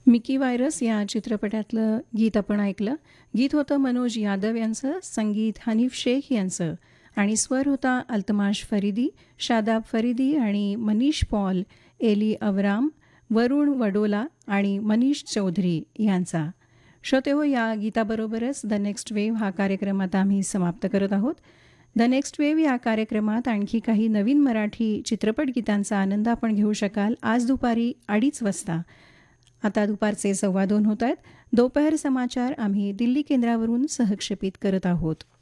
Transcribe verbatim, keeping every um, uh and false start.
Mickey virus या चित्रपटातलं गीत आपण ऐकलं. गीत होतं मनोज यादव यांचं, संगीत हनीफ शेख यांचं आणि स्वर होता अल्तमाश फरिदी, शादाब फरिदी आणि मनीष पॉल, एली अवराम, वरुण वडोला आणि मनीष चौधरी यांचा. श्रोतेहो, या गीताबरोबरच द नेक्स्ट वेव्ह हा कार्यक्रम आता आम्ही समाप्त करत आहोत. द नेक्स्ट वेव्ह या कार्यक्रमात आणखी काही नवीन मराठी चित्रपट गीतांचा आनंद आपण घेऊ शकाल आज दुपारी अडीच वाजता. आता दुपारचे सव्वा दोन होत आहेत. दोपहर समाचार आम्ही दिल्ली केंद्रावरून सहक्षेपित करत आहोत.